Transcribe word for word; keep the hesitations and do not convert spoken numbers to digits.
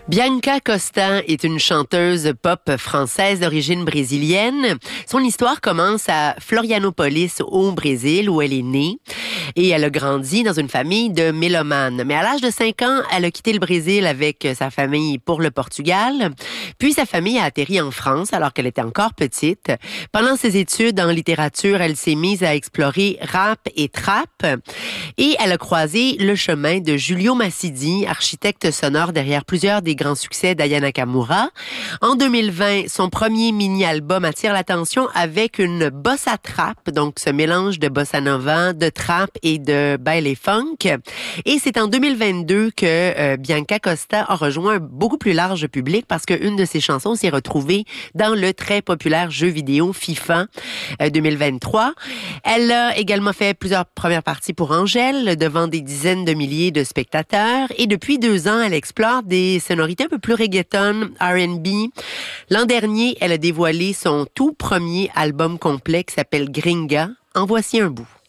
Bianca Costa est une chanteuse pop française d'origine brésilienne. Son histoire commence à Florianópolis au Brésil où elle est née et elle a grandi dans une famille de mélomanes. Mais à l'âge de cinq ans, elle a quitté le Brésil avec sa famille pour le Portugal. Puis sa famille a atterri en France alors qu'elle était encore petite. Pendant ses études en littérature, elle s'est mise à explorer rap et trap et elle a croisé le chemin de Julio Massidi, architecte sonore derrière plusieurs des grands succès d'Aya Nakamura. En deux mille vingt, son premier mini-album attire l'attention avec une bossa trap, donc ce mélange de bossa nova, de trap et de baile funk. Et c'est en deux mille vingt-deux que euh, Bianca Costa a rejoint un beaucoup plus large public parce qu'une de ses chansons s'est retrouvée dans le très populaire jeu vidéo FIFA euh, deux mille vingt-trois. Elle a également fait plusieurs premières parties pour Angèle devant des dizaines de milliers de spectateurs et depuis deux ans, elle explore des sonorités un peu plus reggaeton, R and B. L'an dernier, elle a dévoilé son tout premier album complet qui s'appelle Gringa. En voici un bout.